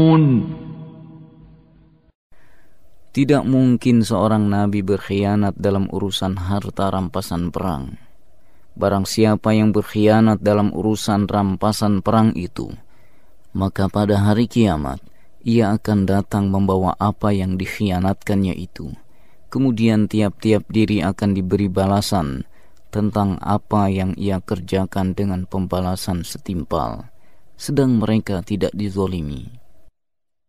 Tidak mungkin seorang nabi berkhianat dalam urusan harta rampasan perang. Barang siapa yang berkhianat dalam urusan rampasan perang itu, maka pada hari kiamat ia akan datang membawa apa yang dikhianatkannya itu. Kemudian tiap-tiap diri akan diberi balasan tentang apa yang ia kerjakan dengan pembalasan setimpal, sedang mereka tidak dizolimi.